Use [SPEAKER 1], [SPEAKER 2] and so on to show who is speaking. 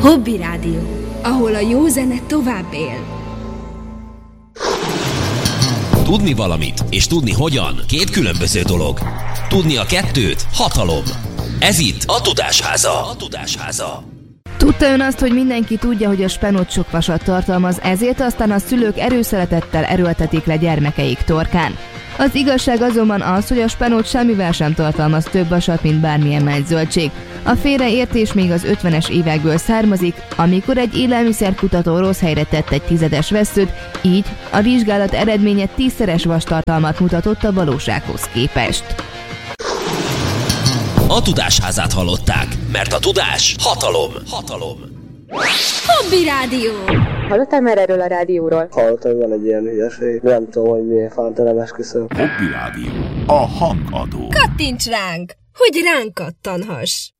[SPEAKER 1] Hobby Rádió, ahol a jó zene tovább él.
[SPEAKER 2] Tudni valamit és tudni hogyan két különböző dolog. Tudni a kettőt hatalom. Ez itt a Tudásháza.
[SPEAKER 3] Tudta ön azt, hogy mindenki tudja, hogy a spenót sok vasat tartalmaz, ezért aztán a szülők erőszeretettel erőltetik le gyermekeik torkán? Az igazság azonban az, hogy a spenót semmivel sem tartalmaz több vasat, mint bármilyen más zöldség. A félreértés még az 50-es évekből származik, amikor egy élelmiszerkutató rossz helyre tett egy 10-es vesszőt, így a vizsgálat eredménye 10-szeres vastartalmat mutatott a valósághoz képest.
[SPEAKER 2] A Tudásházát hallották, mert a tudás hatalom.
[SPEAKER 1] Hobby Rádió!
[SPEAKER 4] Hallottál már erről a rádióról?
[SPEAKER 5] Hallottam, hogy van egy ilyen hülyeség. Nem tudom, hogy milyen fanta, nem esküszöm.
[SPEAKER 6] Hobby Rádió. A hangadó.
[SPEAKER 1] Kattints ránk, hogy ránk kattanhass!